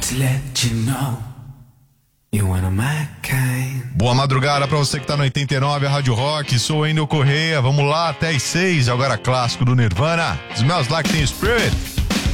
Boa madrugada pra você que tá no 89, a Rádio Rock. Sou o Ender Correia. Vamos lá até as 6. Agora clássico do Nirvana, Smells Like Teen Spirit.